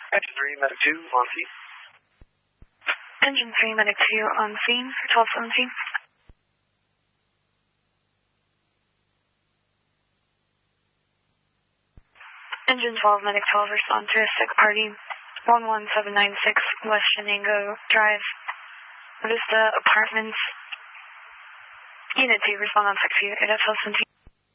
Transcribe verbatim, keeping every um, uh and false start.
Engine three, Medic two, on scene. Engine three, Medic two, on scene for twelve seventeen. Engine twelve, Medic twelve, respond to a sick party. one one seven nine six West Shenango Drive. What is the apartments? Unit two, respond on six view, eight F L seventeen.